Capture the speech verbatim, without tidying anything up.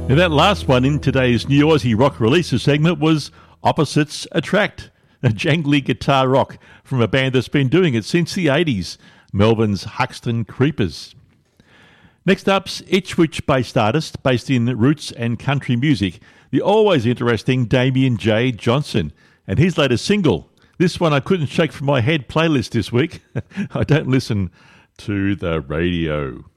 And that last one in today's New Aussie Rock Releases segment was Opposites Attract, a jangly guitar rock from a band that's been doing it since the eighties, Melbourne's Huxton Creepers. Next up's Ipswich-based artist based in roots and country music, the always interesting Damien J. Johnson, and his latest single. This one I couldn't shake from my head playlist this week. I don't listen to the radio.